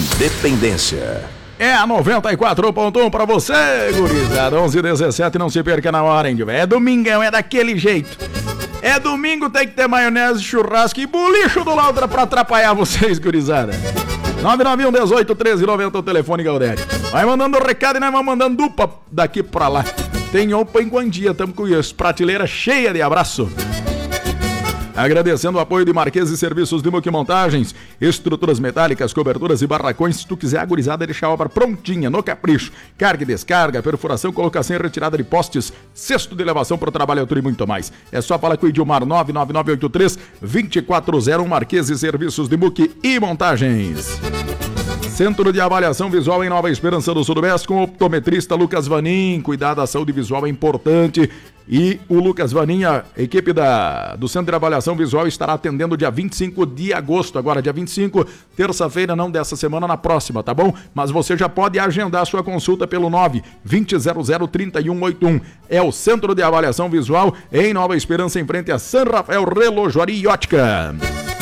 Independência. É a 94.1 pra você, gurizada. 11h17, não se perca na hora, hein? É domingão, é daquele jeito. É domingo, tem que ter maionese, churrasco e bolicho do lado pra atrapalhar vocês, gurizada. 991-18-1390, o telefone Galdério. Vai mandando recado e nós vamos mandando dupla daqui pra lá. Tem opa em Quantia, tamo com isso. Prateleira cheia de abraço. Agradecendo o apoio de Marqueses Serviços de Montagens, estruturas metálicas, coberturas e barracões. Se tu quiser a gurizada, deixa a obra prontinha, no capricho. Carga e descarga, perfuração, colocação e retirada de postes, cesto de elevação para o trabalho e muito mais. É só falar com o Edilmar 99983-2401, Marqueses Serviços de e Montagens. Centro de Avaliação Visual em Nova Esperança do Sudoeste com o optometrista Lucas Vanin. Cuidar da saúde visual é importante. E o Lucas Vanin, a equipe do Centro de Avaliação Visual, estará atendendo dia 25 de agosto. Agora, dia 25, terça-feira, não dessa semana, na próxima, tá bom? Mas você já pode agendar sua consulta pelo 9-2000-3181. É o Centro de Avaliação Visual em Nova Esperança, em frente a San Rafael Relojoaria e Ótica.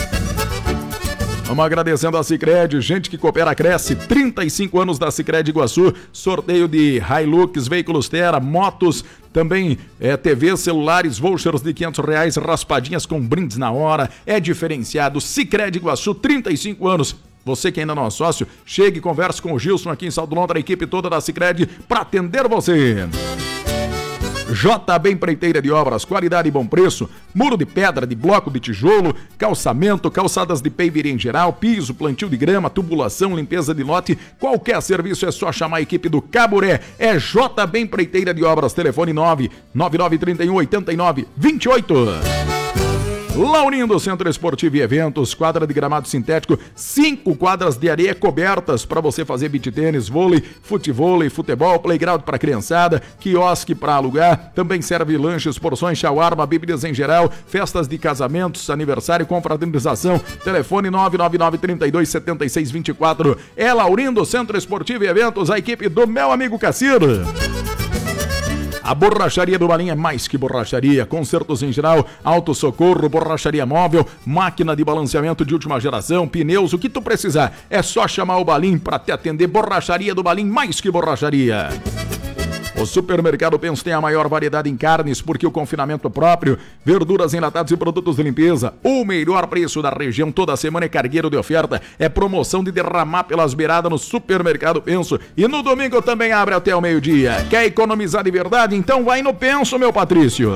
Vamos agradecendo a Sicredi, gente que coopera, cresce. 35 anos da Sicredi Iguaçu, sorteio de Hilux, veículos Terra, motos, também TVs, celulares, vouchers de R$500, raspadinhas com brindes na hora, é diferenciado. Sicredi Iguaçu, 35 anos. Você que ainda não é sócio, chegue e converse com o Gilson aqui em Salto Londra, a equipe toda da Sicredi para atender você. JB Empreiteira de Obras, qualidade e bom preço, muro de pedra, de bloco, de tijolo, calçamento, calçadas de paver em geral, piso, plantio de grama, tubulação, limpeza de lote, qualquer serviço é só chamar a equipe do Caburé. É JB Empreiteira de Obras, telefone 999318928. Laurindo Centro Esportivo e Eventos, quadra de gramado sintético, 5 quadras de areia cobertas para você fazer beach tênis, vôlei, futevôlei, futebol, playground para criançada, quiosque para alugar, também serve lanches, porções, shawarma, bebidas em geral, festas de casamentos, aniversário, confraternização, telefone 999-327624. É Laurindo Centro Esportivo e Eventos, a equipe do meu amigo Cassir. A Borracharia do Balim é mais que borracharia, consertos em geral, autossocorro, borracharia móvel, máquina de balanceamento de última geração, pneus, o que tu precisar, é só chamar o Balim para te atender. Borracharia do Balim, mais que borracharia. O Supermercado Penso tem a maior variedade em carnes, porque o confinamento próprio, verduras enlatadas e produtos de limpeza. O melhor preço da região toda semana é cargueiro de oferta. É promoção de derramar pelas beiradas no Supermercado Penso. E no domingo também abre até o meio-dia. Quer economizar de verdade? Então vai no Penso, meu Patrício.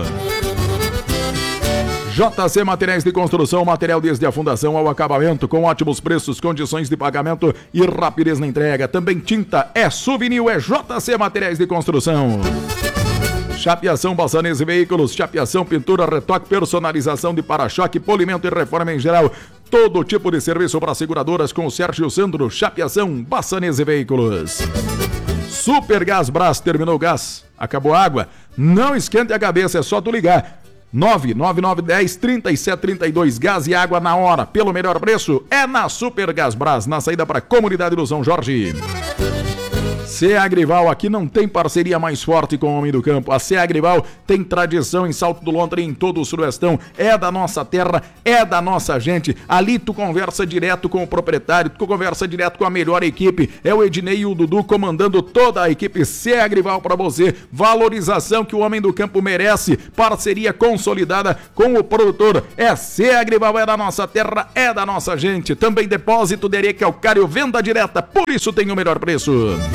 JC Materiais de Construção, material desde a fundação ao acabamento, com ótimos preços, condições de pagamento e rapidez na entrega. Também tinta é Souvenir, é JC Materiais de Construção. Chapeação, Bassanese e Veículos, chapeação, pintura, retoque, personalização de para-choque, polimento e reforma em geral. Todo tipo de serviço para seguradoras com o Sérgio Sandro. Chapeação, Bassanese e Veículos. Super Gás Brás, terminou o gás, acabou a água. Não esquente a cabeça, é só tu ligar. 99910-3732, gás e água na hora, pelo melhor preço, é na Super Gás Brás, na saída para a comunidade do São Jorge. Agrival, aqui não tem parceria mais forte com o homem do campo. A Agrival tem tradição em Salto do Londra e em todo o Sudoestão. É da nossa terra, é da nossa gente. Ali tu conversa direto com o proprietário, tu conversa direto com a melhor equipe. É o Ednei e o Dudu comandando toda a equipe. Agrival para você. Valorização que o homem do campo merece. Parceria consolidada com o produtor. Agrival, é da nossa terra, é da nossa gente. Também depósito de areia calcário, venda direta, por isso tem o melhor preço.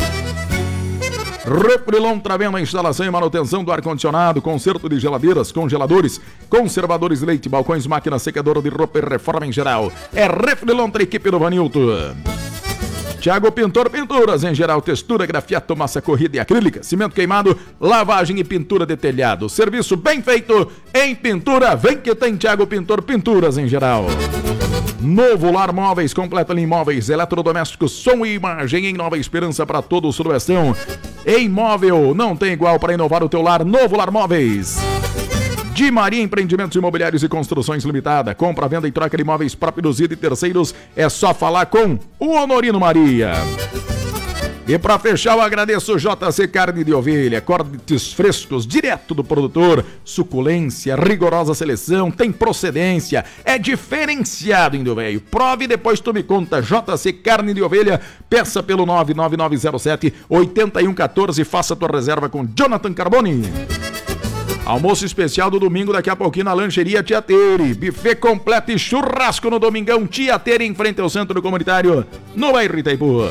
Refrilon Travendo, a instalação e manutenção do ar-condicionado, conserto de geladeiras, congeladores, conservadores de leite, balcões, máquina secadora de roupa e reforma em geral. É Refrilon, a equipe do Vanilton. Thiago Pintor, pinturas em geral, textura, grafiato, massa corrida e acrílica, cimento queimado, lavagem e pintura de telhado. Serviço bem feito em pintura, vem que tem Thiago Pintor, pinturas em geral. Novo Lar Móveis, completa em imóveis, eletrodomésticos, som e imagem em Nova Esperança para todo o Sudoestão. Em móvel, não tem igual para inovar o teu lar. Novo Lar Móveis. De Maria Empreendimentos Imobiliários e Construções Limitada. Compra, venda e troca de imóveis próprios e de terceiros. É só falar com o Honorino Maria. E para fechar, eu agradeço o JC Carne de Ovelha, cortes frescos, direto do produtor, suculência, rigorosa seleção, tem procedência, é diferenciado, Índio Velho. Prove e depois tu me conta. JC Carne de Ovelha, peça pelo 99907-8114, faça tua reserva com Jonathan Carboni. Almoço especial do domingo, daqui a pouquinho na Lancheria Tia Tere. Buffet completo e churrasco no domingão, Tia Tere, em frente ao Centro Comunitário, no bairro Itaipu.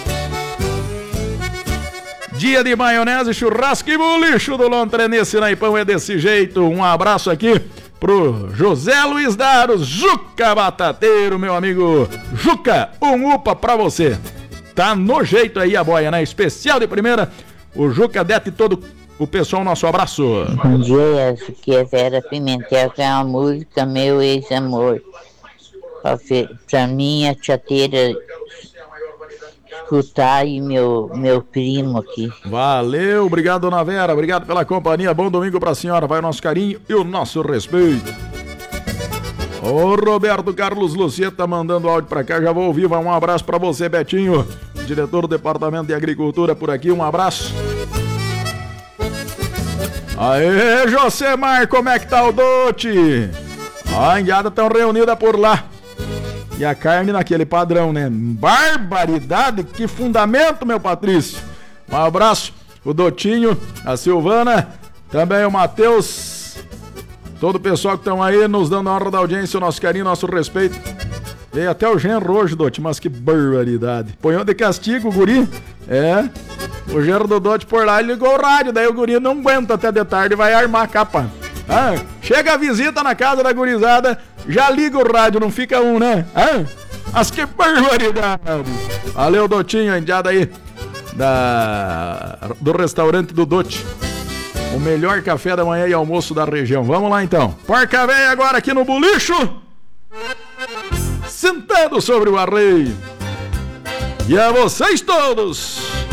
Dia de maionese, churrasco e bulicho do Lontra nesse Naipão, é desse jeito. Um abraço aqui pro José Luiz Daros, Juca Batateiro, meu amigo Juca, um upa pra você. Tá no jeito aí a boia, né? Especial de primeira, o Juca Dete, todo o pessoal, nosso abraço. Bom dia, aqui é Vera Pimentel, que é uma música Meu Ex-Amor. Pra mim, a Tia Tere escutar e meu primo aqui. Valeu, obrigado, dona Vera, obrigado pela companhia, bom domingo pra senhora, vai o nosso carinho e o nosso respeito. O Roberto Carlos Luceta mandando áudio pra cá, já vou ouvir, vai um abraço pra você, Betinho, diretor do Departamento de Agricultura por aqui, um abraço. Aê, Josemar, como é que tá o dote? A indiada tão reunida por lá. E a carne naquele padrão, né? Barbaridade, que fundamento, meu Patrício. Um abraço, o Dotinho, a Silvana, também o Matheus, todo o pessoal que estão aí nos dando a honra da audiência, o nosso carinho, o nosso respeito. Veio até o genro hoje, Dote, mas que barbaridade. Ponhou de castigo o guri. É, o genro do Dote por lá, ele ligou o rádio, daí o guri não aguenta até de tarde e vai armar a capa. Ah, chega a visita na casa da gurizada, já liga o rádio, não fica um, né? Ah, mas que barbaridade! Valeu, Dotinho, a indiada aí do restaurante do Dote. O melhor café da manhã e almoço da região. Vamos lá então. Porca véia agora aqui no bulicho, sentado sobre o arreio. E a vocês todos,